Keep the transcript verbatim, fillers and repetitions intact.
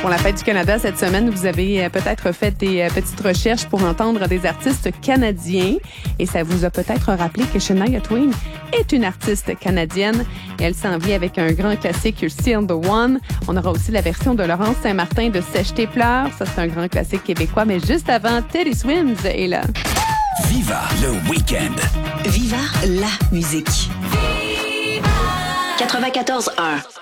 pour la Fête du Canada cette semaine, vous avez euh, peut-être fait des euh, petites recherches pour entendre des artistes canadiens et ça vous a peut-être rappelé que Shania Twain est une artiste canadienne et elle s'en vient avec un grand classique, You're Still the One. On aura aussi la version de Laurence Saint-Martin de Sèche tes pleurs. Ça, c'est un grand classique québécois, mais juste avant, Teddy Swims est là. Viva le week-end. Viva la musique. quatre-vingt-quatorze un.